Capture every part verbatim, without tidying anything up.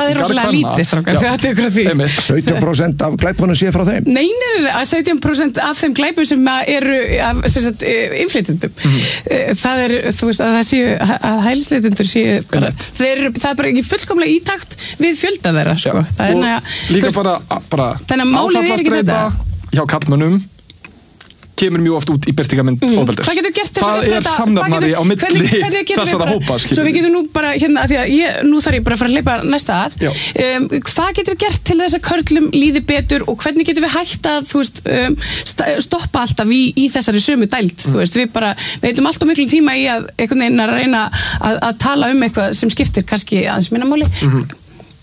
það er rosalega lítið strákar þegar þetta ykkur að því sautján prósent af glæpunum sé frá þeim Nei, nei, nei, sautján prósent af þeim glæpum sem eru af innflytjendum mm-hmm. það er, þú veist, að það séu að hælisleitendur séu bara, þeir, það er bara ekki fullkomlega ítakt við fjölda þeirra sko. það er næja líka bara, bara þannig að málið er ekki þetta hjá karlmönnum kemur mjög oft út í birtingarmynd mm. ofbeldis. Hvað getur gert það er samnefnari á milli þessara hópa svo við getum nú bara hérna að því að ég, nú þarf ég bara að fara að leipa næsta að um, hvað getum við gert til þess að körlum líði betur og hvernig getum við hægt að þú veist um, stoppa alltaf í, í þessari sömu dæld mm. þú veist við bara við heitum alltaf miklu tíma í að einhvern veginn að reyna að, að tala um eitthvað sem skiptir kannski aðeins minna máli mm-hmm.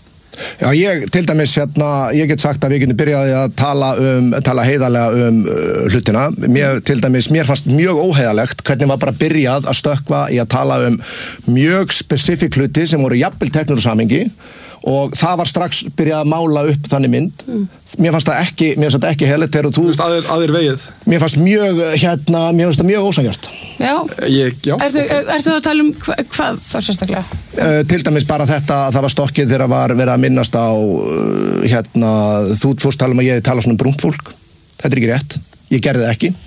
Já, ég til dæmis hérna, ég get sagt að við getum byrjaði að tala um, tala heiðarlega um uh, hlutina. Mér til dæmis, mér fannst mjög óheiðarlegt hvernig var bara byrjað að stökkva í að tala um mjög spesifík hluti sem voru jafnvel teknur samingi og það var strax byrjað að mála upp þannig mynd. Mm. Mér fannst það ekki, mér fannst það ekki heiðarlegt þegar þú aðeir, aðeir vegið. Mér fannst mjög hérna, mér fannst það mjög ósanngjarnt. Já. Ég, já. Ertu er, er að tala um hva, hvað þá sérstaklega? Uh, til dæmis bara þetta að það var stokkið þegar var verið að minnast á uh, hérna, þú fórst tala um að ég tala svona um brúnt fólk. Þetta er ekki rétt. Ég gerði það ekki.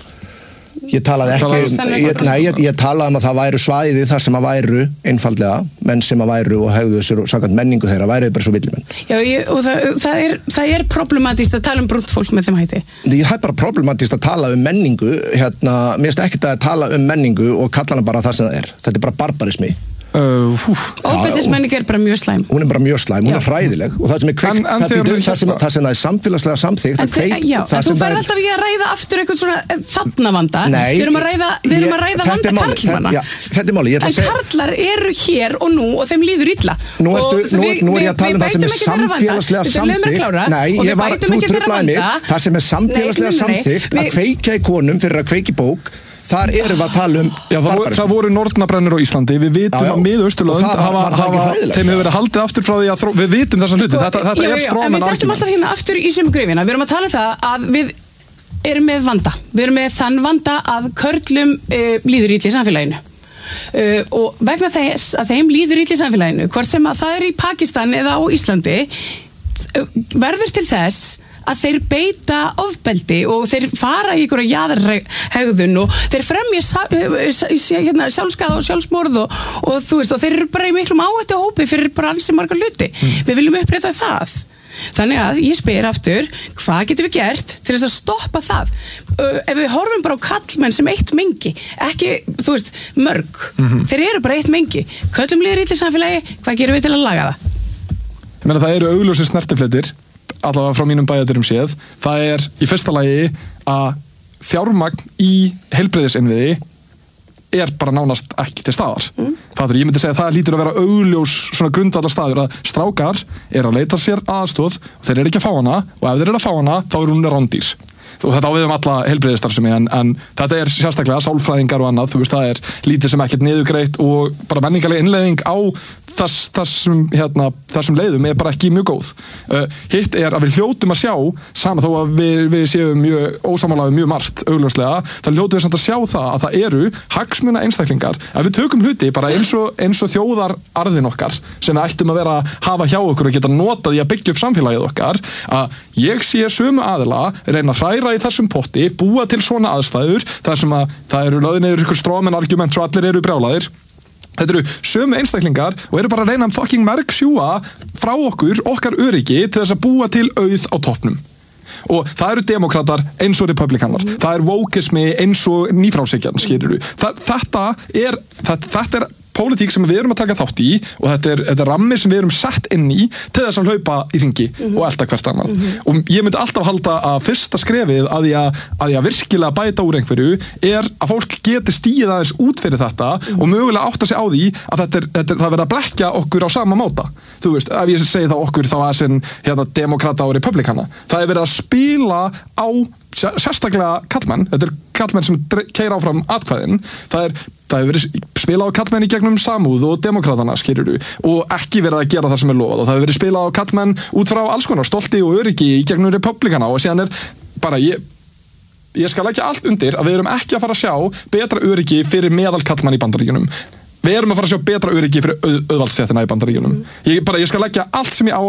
Ég talaði ekki, ég, nei, ég, ég talaði um að það væru svæði þar sem að væru einfaldlega, menn sem að væru og hegðu sér og samkvæmt menningu þeirra, væru bara svo villimenn. Já, ég, og það, það, er, það er problematískt að tala um brúnt fólk með þeim hætti. Það er bara problematískt að tala um menningu, hérna, mér finnst ekkert að tala um menningu og kalla hana bara það sem það er. Þetta er bara barbarismi. Uh, Ofbeldismenning er bara mjög slæm hún er bara mjög slæm, hún já. Er hræðileg og það sem er kveikt, en, en það, það, það, sem, það sem það er samfélagslega samþykkt en, kveikt, já, en þú ferð alltaf ekki að ræða aftur eitthvað svona þarnavanda við erum að ræða, við erum að ræða vanda karlmanna þetta er máli, en karlar eru hér og nú og þeim líður illa nú, ertu, nú, við, nú er ég að tala um það sem er samfélagslega samþykkt nei, ég var, þú truflaði mig það sem er samfélagslega samþykkt að kveikja í konum fyrir að kveiki bók þar erum við að tala um já, það, voru, það voru nornabrennir á Íslandi við vitum já, já. Að Mið-Austurlönd hafa, hafa, þeim hefur verið haldið aftur frá því að þró, við vitum þessa hluti, sko, þetta, þetta já, er strómen en við dættum alltaf hérna aftur í sömu grifina við erum að tala um það að við erum með vanda við erum með þann vanda að körlum uh, líður illa í samfélaginu uh, og vegna þess að þeim líður illa í samfélaginu hvort sem að það er í Pakistan eða á Íslandi uh, verður til þess að þeir beita ofbeldi og þeir fara í einhverja jaðarhegðun og þeir fremja hérna, sjálfskaða og sjálfsmorð og, og þú veist og þeir eru bara í miklum áhættu hópi fyrir bara alls sem margar hluti mm. við viljum upprétta það þannig að ég spyr aftur hvað getum við gert til þess að stoppa það uh, ef við horfum bara á kallmenn sem eitt mengi ekki, þú veist, mörg mm-hmm. þeir eru bara eitt mengi köllum líður illa í samfélagi, hvað gerum við til að laga það? Ég meina það eru augljósir snertifletir allavega frá mínum bæjadýrum séð það er í fyrsta lagi að fjármagn í heilbrigðisinnviði er bara nánast ekki til staðar mm. það er, ég myndi segja að það lítur að vera augljós svona grundvallarstaður að strákar er að leita sér aðstoð og þeir eru ekki að fá hana og ef þeir eru að fá hana þá er hún rándýr og þetta á við um alla heilbrigðisstarfsemi en, en þetta er sérstaklega sálfræðingar og annað, þú veist, það er lítið sem ekkert niðurgreitt og bara menningarleg innleiðing á þess, þessum, hérna, þessum leiðum er bara ekki mjög góð. Uh, hitt er að við hljótum að sjá, sama þó að við, við séum mjög ósamálaðið mjög margt augljóslega, þá hljótum við samt að sjá það að það eru hagsmuna einstaklingar. Ef við tökum hluti bara eins og, eins og þjóðararðin okkar sem við ættum að vera að hafa hjá okkur og geta notað í að byggja upp samfélagið okkar, að ég sé sömu aðila reyna að hræra í þessum potti, búa til svona aðstæður þar sem að það eru lögð niður ykkur strómen argument svo allir eru brjálaðir. Þetta eru sömu einstaklingar og eru bara að reyna að fucking mergsjúa frá okkur, okkar öryggi til þess að búa til auð á toppnum. Og það eru demokratar eins og republikanar. Mm. Það er wokeismi eins og nýfráshyggjan, skilur við. Þetta er, þetta, þetta er pólitík sem við erum að taka þátt í og þetta er, þetta er rammi sem við erum sett inn í til þess að hlaupa í ringi mm-hmm. og elta hvert annað. Mm-hmm. Og ég myndi alltaf halda að fyrsta skrefið að ég að ég virkilega bæta úr einhverju er að fólk geti stíð aðeins út fyrir þetta mm-hmm. og mögulega átta sig á því að þetta er, þetta er það verið að blekkja okkur á sama máta. Þú veist, ef ég segi það okkur þá að sem hérna demokrata og republikana. Það er verið að spila á sérstaklega kallmenn, þetta er kallmenn sem keyra áfram atkvæðin, það er það hefur verið spilað á kallmenn í gegnum samúð og demokratana, skilurðu, og ekki verið að gera það sem er lofað, og það hefur verið spilað á kallmenn út frá alls konar stolti og öryggi í gegnum republikana, og síðan er bara ég, ég skal leggja allt undir að við erum ekki að fara að sjá betra öryggi fyrir meðal kallmenn í Bandaríkjunum. Við erum að fara að sjá betra öryggi fyrir auð, auðvaldstéttina í Bandaríkjunum. Ég, bara, ég skal leggja allt sem ég á